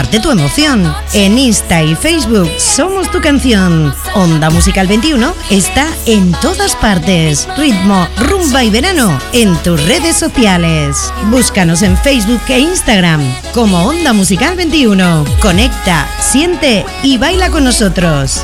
comparte tu emoción. En Insta y Facebook somos tu canción. Onda Musical 21 está en todas partes. Ritmo, rumba y verano en tus redes sociales. Búscanos en Facebook e Instagram como Onda Musical 21. Conecta, siente y baila con nosotros.